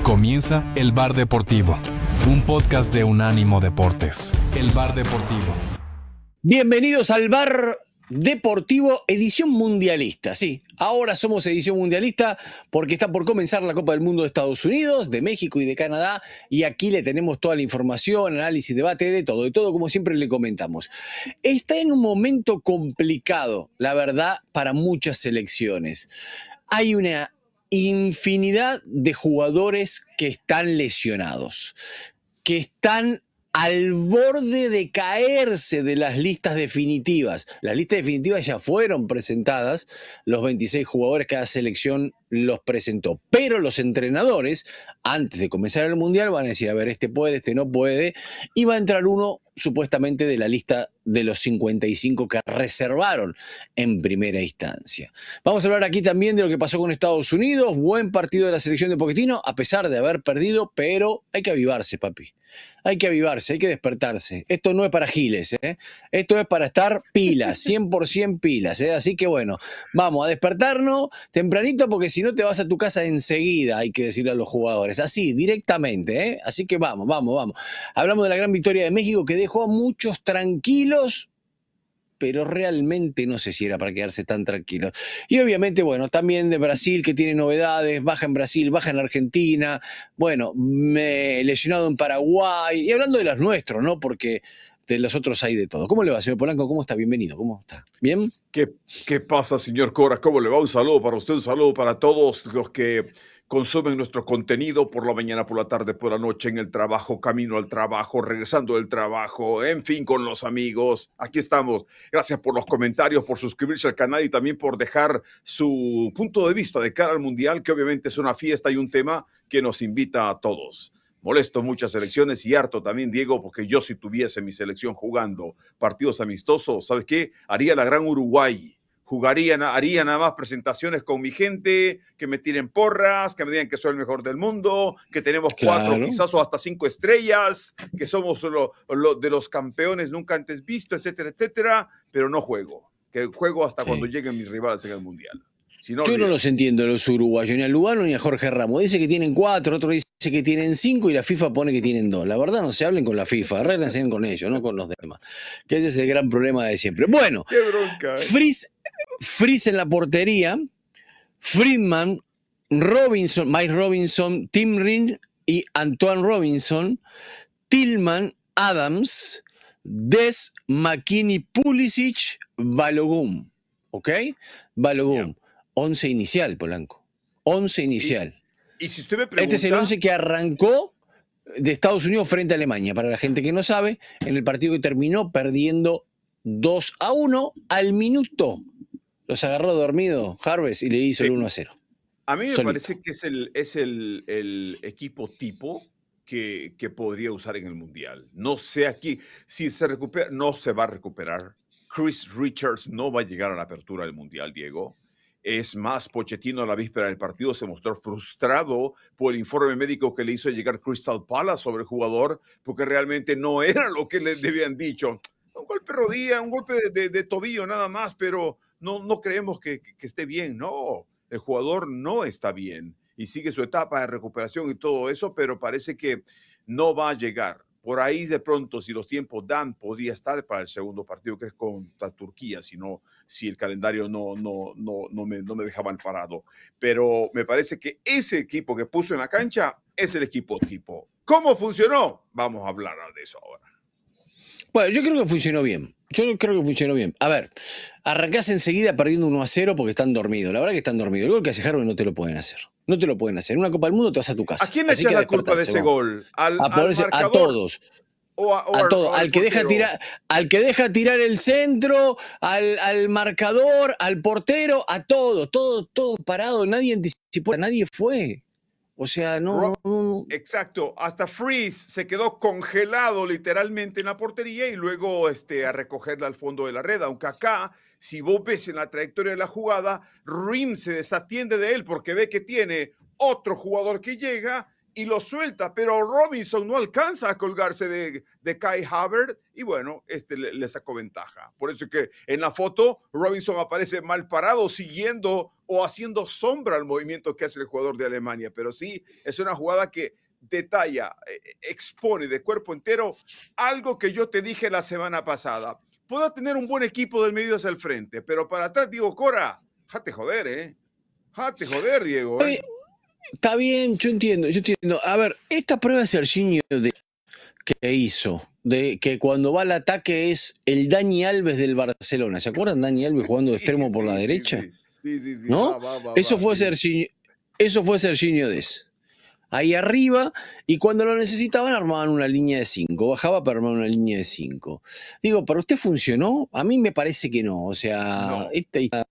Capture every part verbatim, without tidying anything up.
Comienza El Bar Deportivo, un podcast de Unánimo Deportes. El Bar Deportivo. Bienvenidos al Bar Deportivo edición mundialista. Sí, ahora somos edición mundialista porque está por comenzar la Copa del Mundo de Estados Unidos, de México y de Canadá, y aquí le tenemos toda la información, análisis, debate, de todo, de todo como siempre le comentamos. Está en un momento complicado, la verdad, para muchas selecciones. Hay una infinidad de jugadores que están lesionados, que están al borde de caerse de las listas definitivas. Las listas definitivas ya fueron presentadas, los veintiséis jugadores cada selección los presentó, pero los entrenadores, antes de comenzar el Mundial, van a decir, a ver, este puede, este no puede, y va a entrar uno supuestamente de la lista de los cincuenta y cinco que reservaron en primera instancia. Vamos a hablar aquí también de lo que pasó con Estados Unidos, buen partido de la selección de Pochettino, a pesar de haber perdido, pero hay que avivarse, papi. Hay que avivarse, hay que despertarse. Esto no es para giles, ¿eh? Esto es para estar pilas, cien por ciento pilas, ¿eh? Así que bueno, vamos a despertarnos tempranito porque si no te vas a tu casa enseguida, hay que decirle a los jugadores, así, directamente, ¿eh? Así que vamos, vamos, vamos. Hablamos de la gran victoria de México que dejó a muchos tranquilos, pero realmente no sé si era para quedarse tan tranquilos. Y obviamente, bueno, también de Brasil, que tiene novedades, baja en Brasil, baja en Argentina, bueno, me lesionado en Paraguay, y hablando de los nuestros, ¿no? Porque de los otros hay de todo. ¿Cómo le va, señor Polanco? ¿Cómo está? Bienvenido. ¿Cómo está? ¿Bien? ¿Qué, qué pasa, señor Cora? ¿Cómo le va? Un saludo para usted, un saludo para todos los que consumen nuestro contenido por la mañana, por la tarde, por la noche, en el trabajo, camino al trabajo, regresando del trabajo, en fin, con los amigos. Aquí estamos. Gracias por los comentarios, por suscribirse al canal y también por dejar su punto de vista de cara al Mundial, que obviamente es una fiesta y un tema que nos invita a todos. Molesto muchas selecciones y harto también, Diego, porque yo si tuviese mi selección jugando partidos amistosos, ¿sabes qué? Haría la gran Uruguay. Jugaría, haría nada más presentaciones con mi gente, que me tiren porras, que me digan que soy el mejor del mundo, que tenemos Claro. cuatro, quizás o hasta cinco estrellas, que somos lo, lo, de los campeones nunca antes visto, etcétera, etcétera, pero no juego. Que juego hasta Sí. cuando lleguen mis rivales en el Mundial. Si no, Yo no olvídate. los entiendo los uruguayos, ni a Lugano ni a Jorge Ramos. Dice que tienen cuatro, otro dice que tienen cinco y la FIFA pone que tienen dos. La verdad no se hablen con la FIFA, arréglense con ellos, no con los demás. Que ese es el gran problema de siempre. Bueno, Qué bronca, ¿eh? Frizz, Frizz en la portería, Friedman, Robinson, Mike Robinson, Tim Ring y Antoine Robinson, Tillman, Adams, Des, McKinney, Pulisic, Balogun. ¿Ok? Balogun. Yeah. Once inicial, Polanco. Once inicial. Y, y si usted me pregunta... Este es el once que arrancó de Estados Unidos frente a Alemania. Para la gente que no sabe, en el partido que terminó perdiendo dos a uno al minuto. Los agarró dormido Harvest y le hizo Sí. el uno a cero. A mí me Solito. parece que es el, es el, el equipo tipo que, que podría usar en el Mundial. No sé aquí, si se recupera, no se va a recuperar. Chris Richards no va a llegar a la apertura del Mundial, Diego. Es más, Pochettino a la víspera del partido se mostró frustrado por el informe médico que le hizo llegar Crystal Palace sobre el jugador, porque realmente no era lo que le habían dicho. Un golpe de rodilla, un golpe de, de, de tobillo nada más, pero no, no creemos que, que, que esté bien, no. El jugador no está bien y sigue su etapa de recuperación y todo eso, pero parece que no va a llegar. Por ahí de pronto, si los tiempos dan, podría estar para el segundo partido, que es contra Turquía, si, no, si el calendario no, no, no, no, me, no me deja mal parado. Pero me parece que ese equipo que puso en la cancha es el equipo tipo. ¿Cómo funcionó? Vamos a hablar de eso ahora. Bueno, yo creo que funcionó bien. Yo creo que funcionó bien. A ver, arrancás enseguida perdiendo uno a cero porque están dormidos. La verdad que están dormidos. El gol que hace Harvey no te lo pueden hacer. No te lo pueden hacer. En una Copa del Mundo te vas a tu casa. ¿A quién le Así echas que la culpa de ese vamos. gol? ¿Al, A, al ponerse- a marcador? todos. O a, o A al- todo, o al que deja portero? tirar, al que deja tirar el centro, al, al marcador, al portero, a todo, todo, todo parado, nadie anticipó, nadie fue. O sea, no, Ro- no, no. Exacto, hasta Freeze se quedó congelado literalmente en la portería y luego este, a recogerla al fondo de la red, aunque acá, si vos ves en la trayectoria de la jugada, Rim se desatiende de él porque ve que tiene otro jugador que llega y lo suelta, pero Robinson no alcanza a colgarse de, de Kai Havertz y bueno, este le, le sacó ventaja. Por eso que en la foto Robinson aparece mal parado, siguiendo o haciendo sombra al movimiento que hace el jugador de Alemania, pero sí, es una jugada que detalla, expone de cuerpo entero algo que yo te dije la semana pasada. Puedo tener un buen equipo del medio hacia el frente, pero para atrás, Diego Cora, jate joder, ¿eh? Jate joder, Diego, ¿eh? Está bien, yo entiendo, yo entiendo. A ver, esta prueba de Serginho de, que hizo, de que cuando va al ataque es el Dani Alves del Barcelona. ¿Se acuerdan Dani Alves jugando de Sí, extremo por sí, la sí, derecha? sí, sí, sí, sí, ¿No? va, va, va, Eso va, fue sí. Serginho, eso fue Serginho Dest. Ahí arriba, y cuando lo necesitaban armaban una línea de cinco, bajaba para armar una línea de cinco. Digo, ¿para usted funcionó? A mí me parece que no, o sea, No. esta, esta,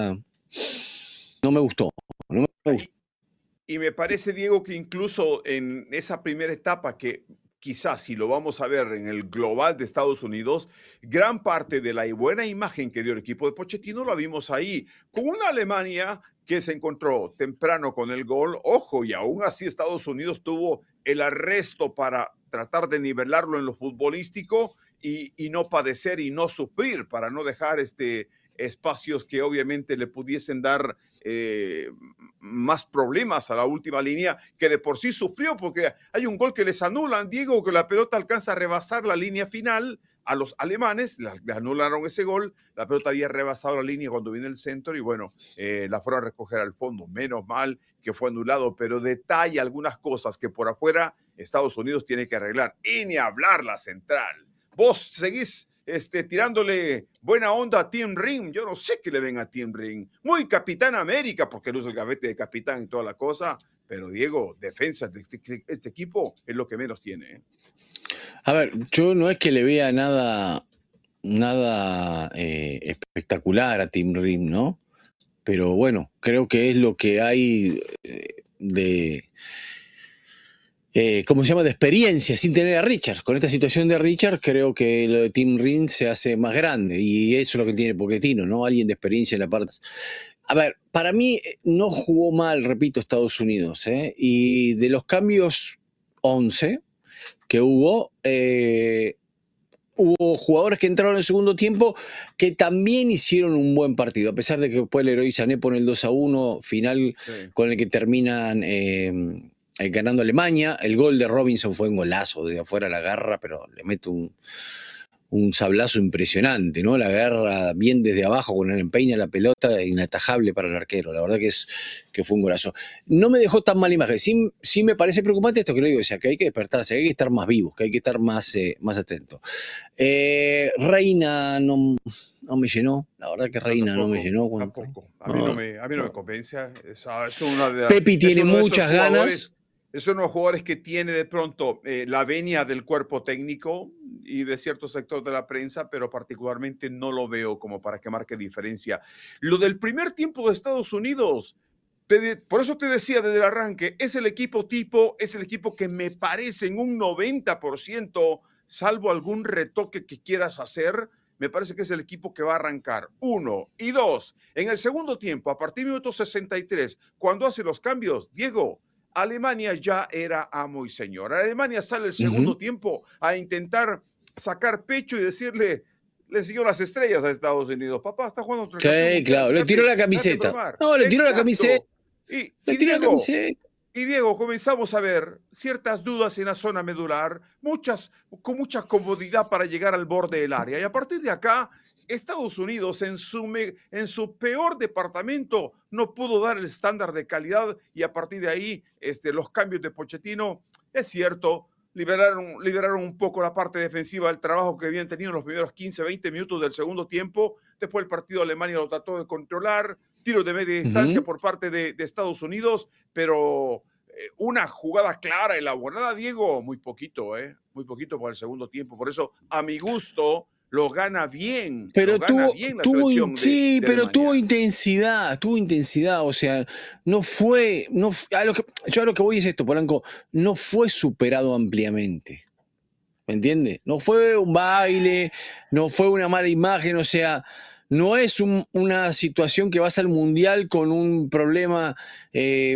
no me gustó, no me gustó. Y, y me parece, Diego, que incluso en esa primera etapa que quizás si lo vamos a ver en el global de Estados Unidos, gran parte de la buena imagen que dio el equipo de Pochettino la vimos ahí, con una Alemania que se encontró temprano con el gol, ojo, y aún así Estados Unidos tuvo el arresto para tratar de nivelarlo en lo futbolístico y, y no padecer y no sufrir, para no dejar este, espacios que obviamente le pudiesen dar eh, más problemas a la última línea, que de por sí sufrió, porque hay un gol que les anulan, Diego, que la pelota alcanza a rebasar la línea final a los alemanes, le anularon ese gol, la pelota había rebasado la línea cuando viene el centro y bueno, eh, la fueron a recoger al fondo, menos mal que fue anulado, pero detalla algunas cosas que por afuera Estados Unidos tiene que arreglar, y ni hablar la central. Vos seguís este, tirándole buena onda a Tim Ring, yo no sé qué le ven a Tim Ring, muy Capitán América, porque él usa el gavete de capitán y toda la cosa, pero Diego, defensa de este, este equipo es lo que menos tiene, ¿eh? A ver, yo no es que le vea nada, nada eh, espectacular a Tim Rim, ¿no? Pero bueno, creo que es lo que hay de, eh, ¿cómo se llama? De experiencia sin tener a Richard. Con esta situación de Richard, creo que lo de Tim Rim se hace más grande y eso es lo que tiene Pochettino, ¿no? Alguien de experiencia en la parte. A ver, para mí no jugó mal, repito, Estados Unidos, ¿eh? Y de los cambios once que hubo, eh, hubo jugadores que entraron en el segundo tiempo que también hicieron un buen partido, a pesar de que después el Leroy Sané pone el dos a uno final, sí, con el que terminan eh, ganando Alemania. El gol de Robinson fue un golazo, de afuera la garra, pero le mete un, un sablazo impresionante, ¿no? La agarra bien desde abajo con el empeña la pelota, inatajable para el arquero. La verdad que, es, que fue un golazo. No me dejó tan mala imagen. Sí, sí me parece preocupante esto que lo digo, o sea, que hay que despertarse, que hay que estar más vivos, que hay que estar más, eh, más atentos. Eh, Reina no, no me llenó, la verdad que Reina no, tampoco, no me llenó. Cuando... Tampoco, a mí no, no me, a mí no, no me convence. Es, es una de, Pepi tiene muchas ganas. Es uno de los jugadores que tiene de pronto eh, la venia del cuerpo técnico y de cierto sector de la prensa, pero particularmente no lo veo como para que marque diferencia. Lo del primer tiempo de Estados Unidos, te, por eso te decía desde el arranque, es el equipo tipo, es el equipo que me parece en un noventa por ciento, salvo algún retoque que quieras hacer, me parece que es el equipo que va a arrancar. Uno. Y dos, en el segundo tiempo, a partir del minuto sesenta y tres, cuando hace los cambios, Diego, Alemania ya era amo y señor. Alemania sale el segundo uh-huh. tiempo a intentar sacar pecho y decirle, le siguió las estrellas a Estados Unidos. Papá, está jugando otro Sí, mundial, claro, le tiró la camiseta. No, le tiró Exacto. la camiseta. Y, le y, tiró Diego, la camiseta. y Diego, comenzamos a ver ciertas dudas en la zona medular, muchas, con mucha comodidad para llegar al borde del área. Y a partir de acá, Estados Unidos en su, me, en su peor departamento no pudo dar el estándar de calidad y a partir de ahí este, los cambios de Pochettino, es cierto, liberaron, liberaron un poco la parte defensiva del trabajo que habían tenido en los primeros quince, veinte minutos del segundo tiempo. Después el partido de Alemania lo trató de controlar, tiros de media distancia uh-huh. por parte de, de Estados Unidos, pero eh, una jugada clara, elaborada, Diego, muy poquito, ¿eh? muy poquito para el segundo tiempo. Por eso, a mi gusto, lo gana bien. Pero lo tuvo, gana bien la tuvo selección de, sí, de pero Alemania. tuvo intensidad, tuvo intensidad, o sea, no fue, no, a lo que, yo a lo que voy es esto, Polanco, no fue superado ampliamente, ¿me entiendes? No fue un baile, no fue una mala imagen, o sea, no es un, una situación que vas al Mundial con un problema, eh,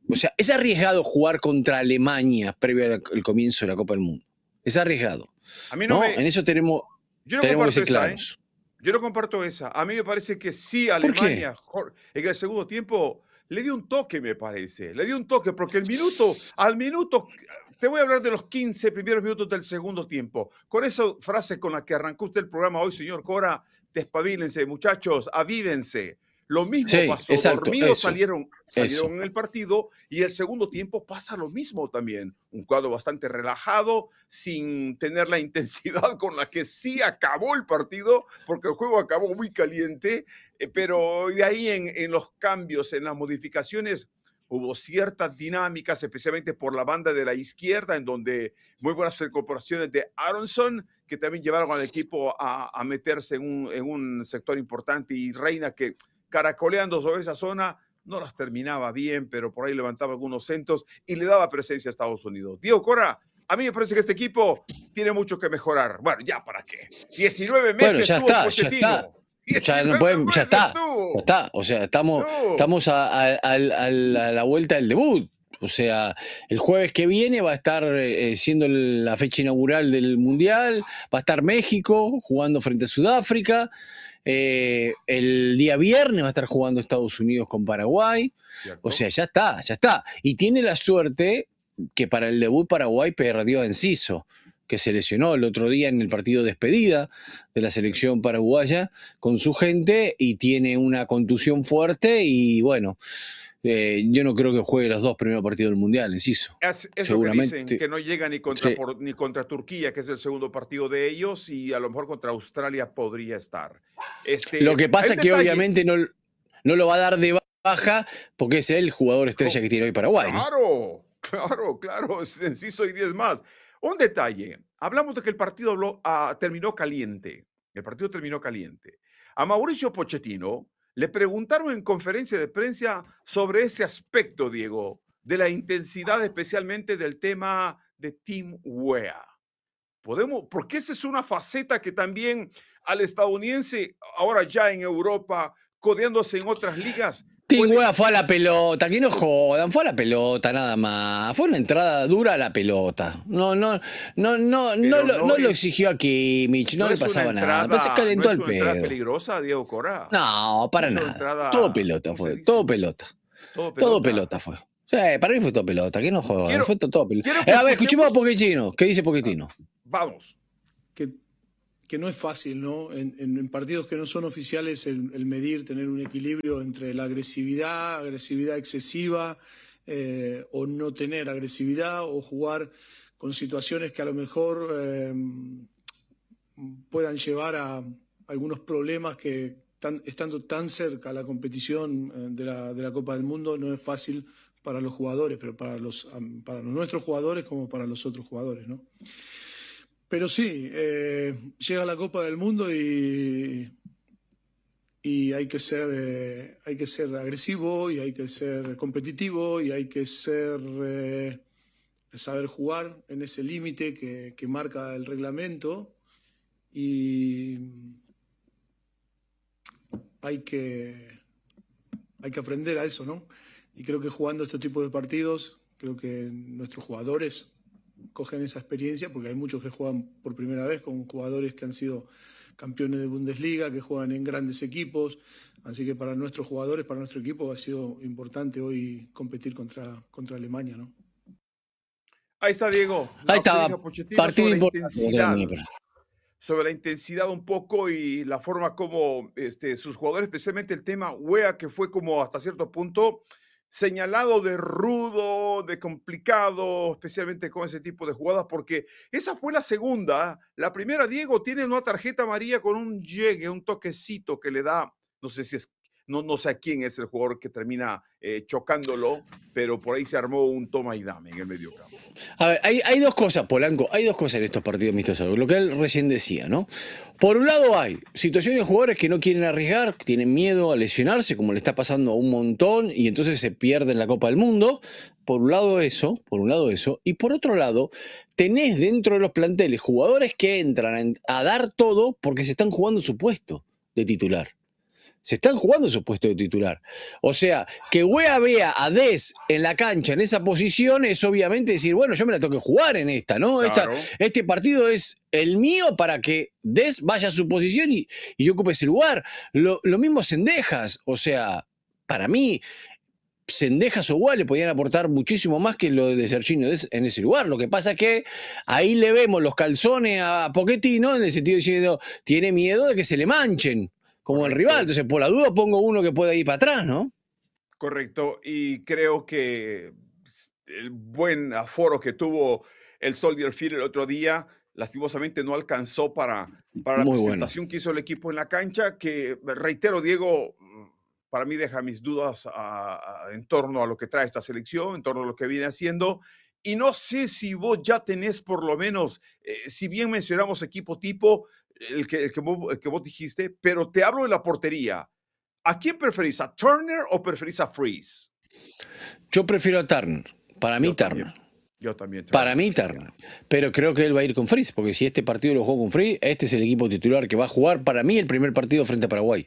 O sea, es arriesgado jugar contra Alemania previo al comienzo de la Copa del Mundo. Es arriesgado. A mí no, ¿no? me... En eso tenemos, Yo no tenemos que ser comparto esa, claros. ¿eh? Yo no comparto esa. A mí me parece que sí, ¿Por qué? Alemania jor- en el segundo tiempo le dio un toque, me parece. Le dio un toque porque el minuto, al minuto, te voy a hablar de los quince primeros minutos del segundo tiempo. Con esa frase con la que arrancó usted el programa hoy, señor Cora, despabilense, muchachos, avívense. Lo mismo Sí, pasó. exacto, Dormidos eso, salieron, salieron eso. en el partido y el segundo tiempo pasa lo mismo también. Un cuadro bastante relajado, sin tener la intensidad con la que sí acabó el partido, porque el juego acabó muy caliente, eh, pero de ahí en, en los cambios, en las modificaciones, hubo ciertas dinámicas, especialmente por la banda de la izquierda, en donde muy buenas incorporaciones de Aronson, que también llevaron al equipo a, a meterse en un, en un sector importante, y Reina, que caracoleando sobre esa zona, no las terminaba bien, pero por ahí levantaba algunos centros y le daba presencia a Estados Unidos. Diego Cora, a mí me parece que este equipo tiene mucho que mejorar. Bueno, ¿ya para qué? diecinueve meses Bueno, ya estuvo está, ya Pochettino. está. Ya, no diecinueve pueden, ya meses está, estuvo. ya está. O sea, estamos, No. estamos a, a- a- a la a la vuelta del debut. O sea, el jueves que viene va a estar eh, siendo el- la fecha inaugural del Mundial, va a estar México jugando frente a Sudáfrica, eh, el día viernes va a estar jugando Estados Unidos con Paraguay. ¿Cierto? O sea, ya está, ya está. Y tiene la suerte que para el debut Paraguay perdió a Enciso, que se lesionó el otro día en el partido de despedida de la selección paraguaya con su gente y tiene una contusión fuerte y bueno, eh, yo no creo que juegue los dos primeros partidos del Mundial, Enciso. Es, es lo que Seguramente. dicen, que no llega ni contra, Sí. por- ni contra Turquía, que es el segundo partido de ellos, y a lo mejor contra Australia podría estar. Este, Lo que pasa hay es un que detalle. obviamente no, no lo va a dar de baja porque es el jugador estrella que tiene hoy Paraguay, ¿no? Claro, claro, claro, sencillo y diez más. Un detalle, hablamos de que el partido lo, ah, terminó caliente, el partido terminó caliente. A Mauricio Pochettino le preguntaron en conferencia de prensa sobre ese aspecto, Diego, de la intensidad, especialmente del tema de Team Weah. Podemos, porque esa es una faceta que también al estadounidense, ahora ya en Europa, codeándose en otras ligas, Team puede- Weah fue a la pelota, que no jodan, fue a la pelota nada más. Fue una entrada dura a la pelota. No, no, no, no, no, Pero lo, no no lo es- exigió a Kimmich, no, le es una pasaba nada. entrada- Pero se calentó no es al una entrada pedo. peligrosa, Diego Cora. No, para Es una nada. entrada, Todo pelota ¿cómo se fue, dice? todo pelota. Todo Todo pelota fue. Sí, para mí fue todo pelota, que no jodan, Quiero- fue todo, todo pelota. quiero Eh, que a ver, escuchemos a escuchemos- Pochettino. ¿Qué dice Pochettino? Vamos. que, que no es fácil, ¿no? En, en- en partidos que no son oficiales, el, el medir, tener un equilibrio entre la agresividad, agresividad excesiva, eh, o no tener agresividad, o jugar con situaciones que a lo mejor eh, puedan llevar a algunos problemas que, tan- estando tan cerca a la competición eh, de la, de la Copa del Mundo, no es fácil para los jugadores, pero para los am- para nuestros jugadores como para los otros jugadores, ¿no? Pero sí, eh, llega la Copa del Mundo y, y hay que ser eh, hay que ser agresivo y hay que ser competitivo y hay que ser eh, saber jugar en ese límite que, que marca el reglamento y hay que hay que aprender a eso, ¿no? Y creo que jugando este tipo de partidos, creo que nuestros jugadores cogen esa experiencia, porque hay muchos que juegan por primera vez con jugadores que han sido campeones de Bundesliga, que juegan en grandes equipos, así que para nuestros jugadores, para nuestro equipo ha sido importante hoy competir contra, contra Alemania, ¿no? Ahí está, Diego. La Ahí estaba, opinión de Pochettino partido sobre la importante. intensidad. Pero- sobre la intensidad un poco y la forma como este, sus jugadores, especialmente el tema Weah, que fue como hasta cierto punto señalado de rudo, de complicado, especialmente con ese tipo de jugadas, porque esa fue la segunda. La primera, Diego, tiene una tarjeta amarilla con un llegue, un toquecito que le da, no sé si es, no, no sé a quién es el jugador que termina eh, chocándolo, pero por ahí se armó un toma y dame en el medio campo. A ver, hay, hay dos cosas, Polanco, hay dos cosas en estos partidos amistosos, lo que él recién decía, ¿no? Por un lado hay situaciones de jugadores que no quieren arriesgar, que tienen miedo a lesionarse, como le está pasando a un montón, y entonces se pierden la Copa del Mundo. Por un lado eso, por un lado eso, y por otro lado, tenés dentro de los planteles jugadores que entran a, a dar todo porque se están jugando su puesto de titular. se están jugando su puesto de titular. O sea, que Weah vea a Dez en la cancha en esa posición es obviamente decir, bueno, yo me la tengo que jugar en esta, ¿no? Claro. Esta, este partido es el mío para que Dez vaya a su posición y, y yo ocupe ese lugar. Lo, lo mismo Cendejas, o sea, para mí, Cendejas o Weah le podían aportar muchísimo más que lo de Serginho Dez en ese lugar. Lo que pasa es que ahí le vemos los calzones a Pochettino en el sentido de diciendo, tiene miedo de que se le manchen como el rival, entonces por la duda pongo uno que pueda ir para atrás, ¿no? Correcto, y creo que el buen aforo que tuvo el Soldier Field el otro día, lastimosamente no alcanzó para, para la Muy presentación bueno. que hizo el equipo en la cancha, que reitero, Diego, para mí deja mis dudas a, a, en torno a lo que trae esta selección, en torno a lo que viene haciendo, y no sé si vos ya tenés por lo menos, eh, si bien mencionamos equipo tipo, el que, el, que vos, el que vos dijiste, pero te hablo de la portería. ¿A quién preferís? ¿A Turner o preferís a Freeze? Yo prefiero a Turner. Para mí, Yo Turner. También. Yo también. Para mí, Turner. Pero creo que él va a ir con Freeze, porque si este partido lo juega con Freeze, este es el equipo titular que va a jugar para mí el primer partido frente a Paraguay.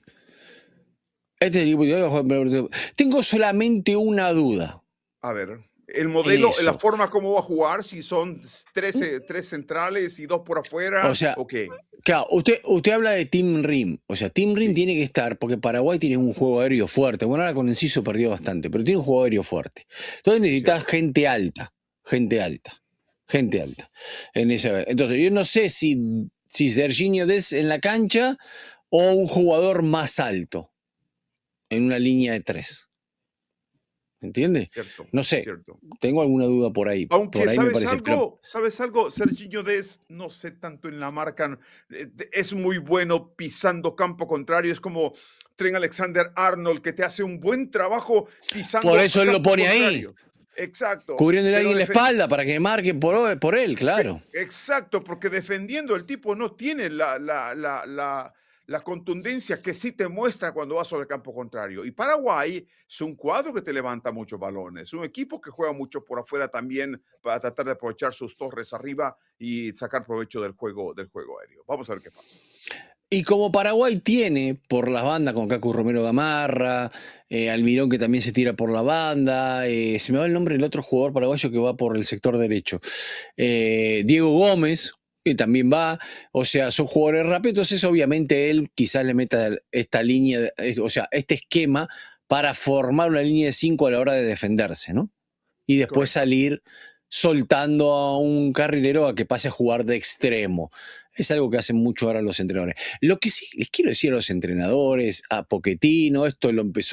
Este es el equipo titular que va a jugar el primer partido. Tengo solamente una duda. A ver, el modelo, Eso. la forma como va a jugar, si son tres, tres centrales y dos por afuera, o sea, ¿o qué? Claro, usted, usted habla de Tim Rim. O sea, Tim Rim Sí. tiene que estar porque Paraguay tiene un juego aéreo fuerte. Bueno, ahora con Enciso perdió bastante, pero tiene un juego aéreo fuerte. Entonces necesitas Cierto. gente alta, gente alta, gente alta. En ese, entonces, yo no sé si, si Serginho Dez en la cancha o un jugador más alto en una línea de tres. ¿Entiendes? Cierto, No sé, cierto. tengo alguna duda por ahí. Aunque, por ahí me ¿sabes parece, algo? pero- ¿Sabes algo? Serginho Dez, no sé tanto en la marca, eh, es muy bueno pisando campo contrario, es como Trent Alexander-Arnold, que te hace un buen trabajo pisando Por eso él lo campo pone ahí. contrario. Exacto. Cubriéndole a pero alguien la defen- espalda para que marque por, por él, claro. Exacto, porque defendiendo el tipo no tiene la, la, la, la, la contundencia que sí te muestra cuando va sobre el campo contrario. Y Paraguay es un cuadro que te levanta muchos balones, un equipo que juega mucho por afuera también para tratar de aprovechar sus torres arriba y sacar provecho del juego, del juego aéreo. Vamos a ver qué pasa. Y como Paraguay tiene por las bandas con Cacu Romero Gamarra, eh, Almirón que también se tira por la banda, eh, se me va el nombre del otro jugador paraguayo que va por el sector derecho, eh, Diego Gómez, que también va, o sea, son jugadores rápidos, entonces obviamente él quizás le meta esta línea, o sea, este esquema para formar una línea de cinco a la hora de defenderse, ¿no? Y después Correcto. salir soltando a un carrilero a que pase a jugar de extremo. Es algo que hacen mucho ahora los entrenadores. Lo que sí les quiero decir a los entrenadores, a Pochettino, esto lo empezó